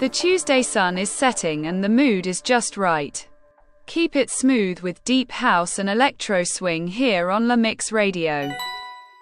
The Tuesday sun is setting and the mood is just right. Keep it smooth with deep house and electro swing here on La Mix Radio.